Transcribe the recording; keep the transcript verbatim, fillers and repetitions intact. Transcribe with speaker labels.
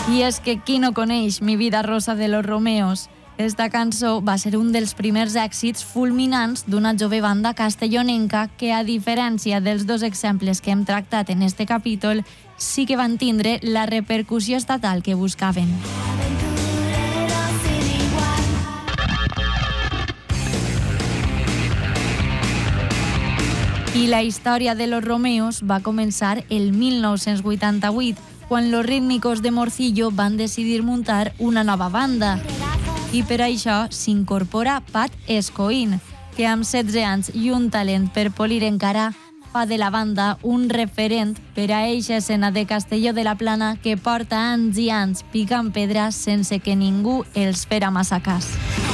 Speaker 1: I és que qui no coneix Mi vida rosa de los Romeos? Esta cançó va ser un dels primers èxits fulminants d'una jove banda castellonenca que, a diferència dels dos exemples que hem tractat en este capítol, sí que van tindre la repercussió estatal que buscaven. I la història de los Romeos va començar el mil nou-cents vuitanta-vuit, quan los rítmicos de Morcillo van decidir muntar una nova banda. I per això s'incorpora Pat Escoín, que amb setze anys i un talent per polir encara, fa de la banda un referent per a eixa escena de Castelló de la Plana que porta anys i anys picant pedra sense que ningú els fera massa cas.